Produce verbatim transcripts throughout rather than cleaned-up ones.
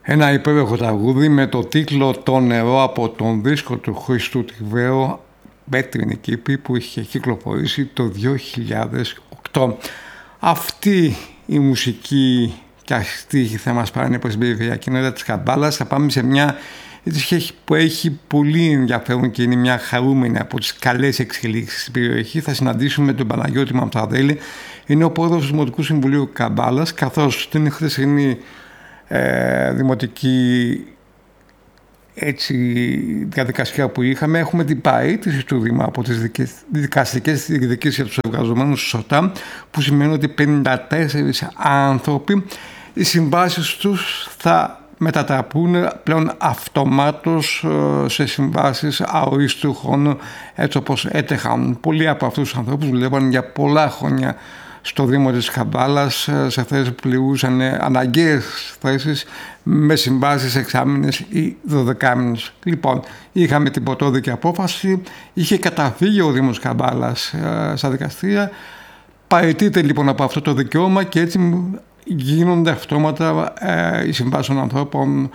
Ένα υπέροχο τραγούδι με το τίτλο «Το νερό» από τον δίσκο του Χρήστου Τριβέου, Πέτρινη Κήπη, που είχε κυκλοφορήσει το δύο χιλιάδες οκτώ. Αυτή η μουσική και αυτή θα μας πάρει προς την περιφερειακή νότα της Καμπάλας. Θα πάμε σε μια που έχει πολύ ενδιαφέρον και είναι μια χαρούμενη από τις καλές εξελίξεις στην περιοχή. Θα συναντήσουμε τον Παναγιώτη Μαμψαρδέλη. Είναι ο πρόεδρος του Δημοτικού Συμβουλίου Καμπάλας, καθώς στην χθεσινή ε, δημοτική έτσι, διαδικασία που είχαμε, έχουμε την παραίτηση του Δήμα από τις δικαστικές διεκδικήσεις για τους εργαζομένους του ΣΟΤΑ, που σημαίνει ότι πενήντα τέσσερις άνθρωποι, οι συμβάσεις τους θα μετατραπούν πλέον αυτομάτως σε συμβάσεις αορίστου χρόνου, έτσι όπως έτεχαν. Πολλοί από αυτούς τους ανθρώπους δουλεύαν για πολλά χρόνια στο Δήμο της Καμπάλας, σε θέσεις που πληρούσαν αναγκαίες θέσεις με συμβάσεις εξάμηνες ή δωδεκάμηνες. Λοιπόν, είχαμε την πρωτόδικη απόφαση, είχε καταφύγει ο Δήμος Καμπάλας στα δικαστήρια, παραιτείται λοιπόν από αυτό το δικαίωμα και έτσι γίνονται αυτόματα ε, οι συμβάσεις των ανθρώπων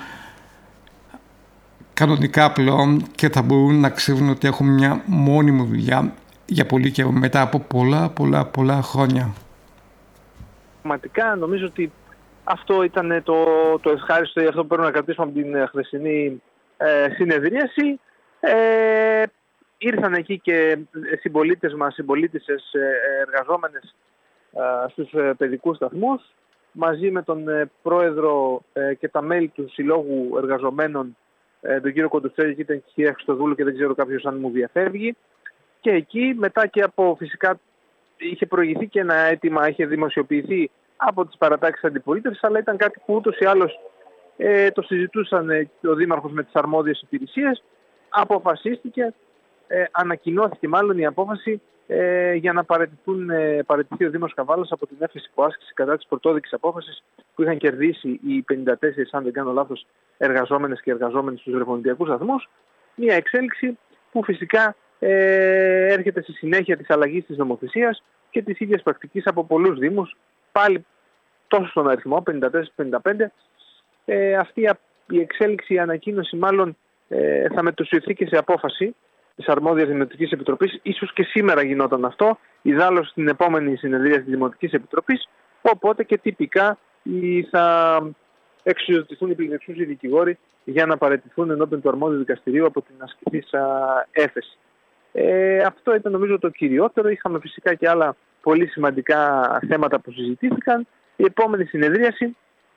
κανονικά πλέον και θα μπορούν να ξέρουν ότι έχουν μια μόνιμη δουλειά για πολύ καιρό, μετά από πολλά πολλά πολλά χρόνια. Πραγματικά νομίζω ότι αυτό ήταν το, το ευχάριστο, αυτό που πρέπει να κρατήσουμε από την χθεσινή ε, συνεδρίαση. Ε, ήρθαν εκεί και συμπολίτες μας, συμπολίτησες εργαζόμενες ε, στους ε, παιδικούς σταθμούς, μαζί με τον ε, πρόεδρο ε, και τα μέλη του Συλλόγου Εργαζομένων, ε, τον κύριο Κοντοτσέλη, και ήταν και η κυρία Χριστοδούλου και δεν ξέρω κάποιος αν μου διαφεύγει. Και εκεί μετά και από, φυσικά είχε προηγηθεί και ένα αίτημα, είχε δημοσιοποιηθεί από τις παρατάξεις αντιπολίτευσης, αλλά ήταν κάτι που ούτως ή άλλως ε, το συζητούσαν ε, ο Δήμαρχος με τις αρμόδιες υπηρεσίες. Αποφασίστηκε, ε, ανακοινώθηκε μάλλον η απόφαση ε, για να παραιτηθούν, ε, παραιτηθεί ο Δήμος Καμπάλας από την έφεση που άσκησε κατά της πρωτόδικης απόφασης που είχαν κερδίσει οι πενήντα τέσσερις, αν δεν κάνω λάθος, εργαζόμενες και εργαζόμενοι στους βρεφονιδιακούς σταθμούς. Μια εξέλιξη που φυσικά ε, έρχεται στη συνέχεια της αλλαγής της νομοθεσίας και της ίδιας πρακτικής από πολλούς δήμους, πάλι τόσο στον αριθμό, πενήντα τέσσερα πενήντα πέντε. Ε, αυτή η εξέλιξη, η ανακοίνωση μάλλον ε, θα μετουσιωθεί και σε απόφαση της αρμόδιας Δημοτικής Επιτροπής. Ίσως και σήμερα γινόταν αυτό, ιδάλλως στην επόμενη συνεδρία της Δημοτικής Επιτροπής, οπότε και τυπικά θα εξουσιοδοτηθούν οι πληρεξούσιοι δικηγόροι για να παραιτηθούν ενώπιον του αρμόδιου δικαστηρίου από την ασκηθήσα έφεση. Ε, αυτό ήταν νομίζω το κυριότερο. Είχαμε φυσικά και άλλα πολύ σημαντικά θέματα που συζητήθηκαν. Η επόμενη συνεδρίαση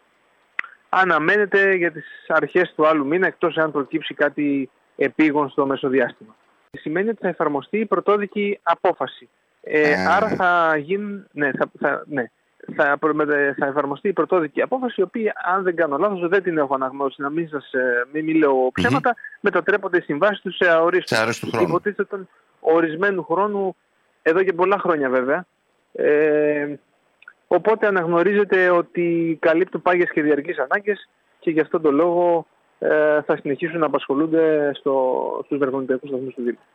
αναμένεται για τις αρχές του άλλου μήνα, εκτός αν προκύψει κάτι επίγον στο μεσοδιάστημα. Σημαίνει ότι θα εφαρμοστεί η πρωτόδικη απόφαση. Ε, άρα θα γίνουν... Ναι, θα, θα, ναι. Θα, θα εφαρμοστεί η πρωτόδικη απόφαση, η οποία, αν δεν κάνω λάθος, δεν την έχω αναγνώσει, να μην σας μην, μην λέω ψέματα, mm-hmm. μετατρέπονται οι συμβάσεις τους σε αορίστου χρόνου. Υποτίθεται τον ορισμένου χρόνου, εδώ και πολλά χρόνια βέβαια. Ε, οπότε αναγνωρίζεται ότι καλύπτουν πάγιες και διαρκείς ανάγκες και γι' αυτόν τον λόγο ε, θα συνεχίσουν να απασχολούνται στο, στους βρεφονιδιακούς σταθμούς του Δήμου.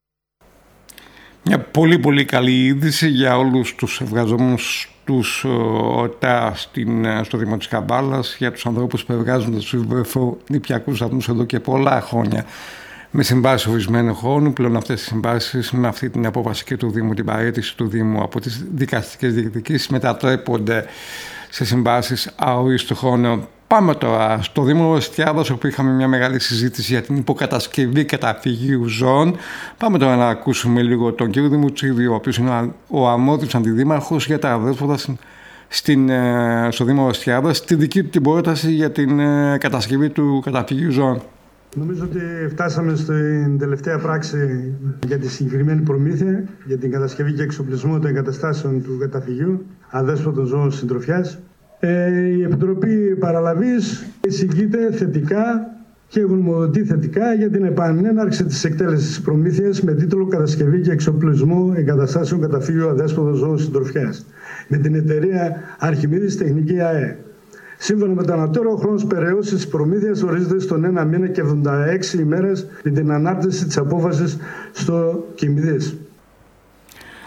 Μια πολύ πολύ καλή είδηση για όλους τους εργαζόμενους τους ΟΤΑ στο Δήμο της Καμπάλας, για τους ανθρώπους που εργάζονται στους βρεφονιπιακούς σταθμούς εδώ και πολλά χρόνια με συμβάσεις ορισμένου χρόνου. Πλέον αυτές τις συμβάσεις, με αυτή την απόφαση και του Δήμου, την παραίτηση του Δήμου από τις δικαστικές διεκδικήσεις, μετατρέπονται σε συμβάσεις αορίστου χρόνου. Πάμε τώρα στο Δήμο Εστιάδας, όπου είχαμε μια μεγάλη συζήτηση για την υποκατασκευή καταφυγίου ζώων. Πάμε τώρα να ακούσουμε λίγο τον κύριο Δημουτσίδη, ο οποίος είναι ο αρμόδιος αντιδήμαρχος για τα αδέσποτα στην, στο Δήμο Εστιάδας, τη δική του την πρόταση για την κατασκευή του καταφυγίου ζώων. Νομίζω ότι φτάσαμε στην τελευταία πράξη για τη συγκεκριμένη προμήθεια για την κατασκευή και εξοπλισμό των εγκαταστάσεων του καταφυγίου αδέσποτων ζώων συντροφιάς. Ε, η Επιτροπή Παραλαβής εισηγείται θετικά και γνωμοδοτεί θετικά για την επανέναρξη της εκτέλεσης της προμήθειας με τίτλο «Κατασκευή και εξοπλισμό εγκαταστάσεων καταφύγιου αδέσποτων ζώων συντροφιάς» με την εταιρεία Αρχιμίδης Τεχνική ΑΕ. Σύμφωνα με τον ανωτέρω, ο χρόνος περαιώσης της προμήθειας ορίζεται στον ένα μήνα και εβδομήντα έξι ημέρες με την ανάρτηση της απόφασης στο Κιμιδής.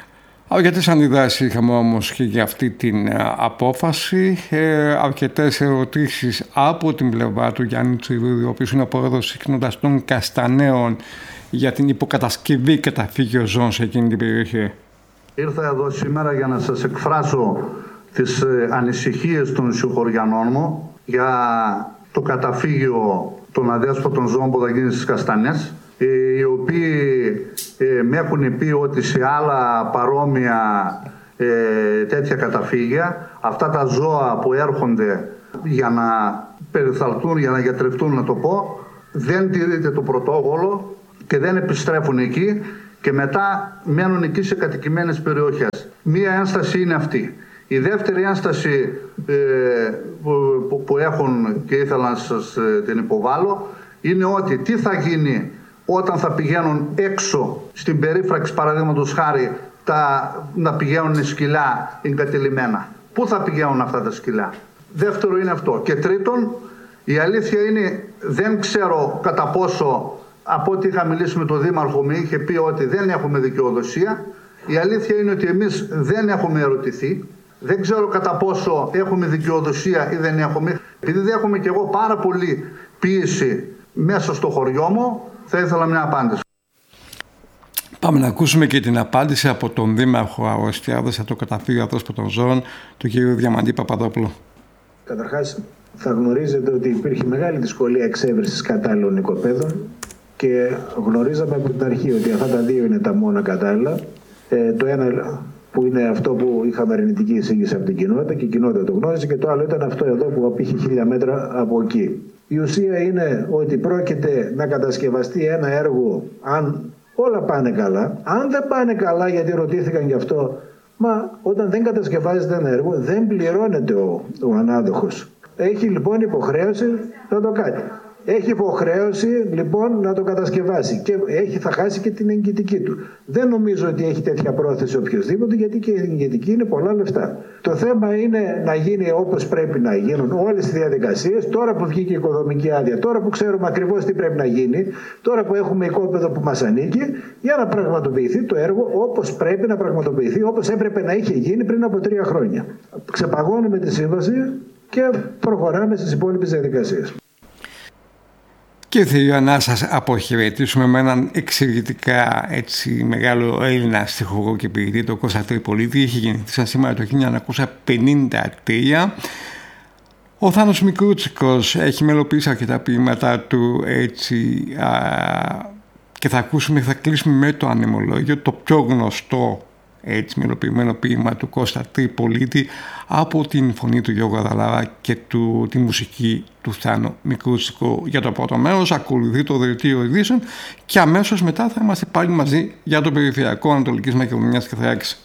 Αρκετές αντιδράσεις είχαμε όμως και για αυτή την απόφαση. Ε, αρκετές ερωτήσεις από την πλευρά του Γιάννη Τσιρούδη, ο οποίος είναι ο πρόεδρος Συχνότητας των Καστανέων, για την υποκατασκευή καταφύγιο ζώων σε εκείνη την περιοχή. Ήρθα εδώ σήμερα για να σας εκφράσω τις ανησυχίες των συγχωριανών μου για το καταφύγιο των αδέσποτων ζώων που θα γίνει στις Καστανές, οι οποίοι ε, με έχουν πει ότι σε άλλα παρόμοια ε, τέτοια καταφύγια αυτά τα ζώα που έρχονται για να περιθαλθούν, για να γιατρευτούν, να το πω, δεν τηρείται το πρωτόκολλο και δεν επιστρέφουν εκεί και μετά μένουν εκεί σε κατοικημένες περιοχές. Μία ένσταση είναι αυτή. Η δεύτερη ένσταση ε, που, που έχουν και ήθελα να σας ε, την υποβάλω είναι ότι τι θα γίνει όταν θα πηγαίνουν έξω στην περίφραξη, παραδείγματος χάρη, τα, να πηγαίνουν σκυλά εγκατελειμμένα. Πού θα πηγαίνουν αυτά τα σκυλά? Δεύτερο είναι αυτό. Και τρίτον, η αλήθεια είναι, δεν ξέρω κατά πόσο, από ό,τι είχα μιλήσει με τον Δήμαρχο, μου είχε πει ότι δεν έχουμε δικαιοδοσία. Η αλήθεια είναι ότι εμείς δεν έχουμε ερωτηθεί. Δεν ξέρω κατά πόσο έχουμε δικαιοδοσία ή δεν έχουμε. Επειδή δεν έχουμε κι εγώ πάρα πολύ πίεση μέσα στο χωριό μου, θα ήθελα μια απάντηση. Πάμε να ακούσουμε και την απάντηση από τον Δήμαρχο Αγοστιάδας από το καταφύγιο αδέσποτων ζώων, του κ. Διαμαντή Παπαδόπουλου. Καταρχάς, θα γνωρίζετε ότι υπήρχε μεγάλη δυσκολία εξέβρισης κατάλληλων οικοπαίδων και γνωρίζαμε από την αρχή ότι αυτά τα δύο είναι τα μόνα κατάλληλα. Ε, το ένα που είναι αυτό που είχαμε αρνητική εισήγηση από την κοινότητα και η κοινότητα το γνώριζε, και το άλλο ήταν αυτό εδώ που απήχε χίλια μέτρα από εκεί. Η ουσία είναι ότι πρόκειται να κατασκευαστεί ένα έργο, αν όλα πάνε καλά. Αν δεν πάνε καλά, γιατί ρωτήθηκαν γι' αυτό, μα όταν δεν κατασκευάζεται ένα έργο δεν πληρώνεται ο, ο ανάδοχος. Έχει λοιπόν υποχρέωση να το κάνει. Έχει υποχρέωση λοιπόν να το κατασκευάσει και έχει, θα χάσει και την εγκυτική του. Δεν νομίζω ότι έχει τέτοια πρόθεση οποιοδήποτε, γιατί και η εγκυτική είναι πολλά λεφτά. Το θέμα είναι να γίνει όπως πρέπει να γίνουν όλες οι διαδικασίες. Τώρα που βγήκε η οικοδομική άδεια, τώρα που ξέρουμε ακριβώς τι πρέπει να γίνει, τώρα που έχουμε οικόπεδο που μας ανήκει, για να πραγματοποιηθεί το έργο όπως πρέπει να πραγματοποιηθεί, όπως έπρεπε να είχε γίνει πριν από τρία χρόνια. Ξεπαγώνουμε τη σύμβαση και προχωράμε στις υπόλοιπες διαδικασίες. Και θέλω να σας αποχαιρετήσουμε με έναν εξαιρετικά έτσι, μεγάλο Έλληνα στιχουργό και ποιητή, τον Κώστα Τριπολίτη. Είχε γεννηθεί σαν σήμερα το χίλια εννιακόσια πενήντα τρία. Ο Θάνος Μικρούτσικος έχει μελοποιήσει αρκετά ποίηματα του έτσι, α, και θα ακούσουμε, θα κλείσουμε με το Ανεμολόγιο, το πιο γνωστό έτσι μελοποιημένο ποίημα του Κώστα Τριπολίτη, από την φωνή του Γιώργου Αδαλάρα και του, τη μουσική του Θάνου Μικρούτσικου. Για το πρώτο μέρος ακολουθεί το δελτίο ειδήσεων και αμέσως μετά θα είμαστε πάλι μαζί για το περιφερειακό Ανατολικής Μακεδονίας και Θράκης.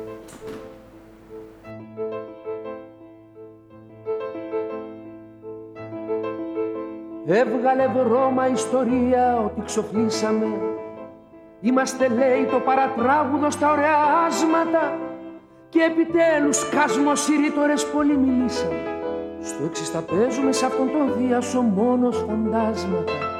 Έβγαλε δρόμα ιστορία ότι ξοφλήσαμε. Είμαστε, λέει, το παρατράγουδο στα ωραία άσματα και επιτέλους κάσμος οι ρήτορες πολύ μιλήσαμε. Στο έξι τα παίζουμε σε αυτόν τον διάσο μόνος φαντάσματα.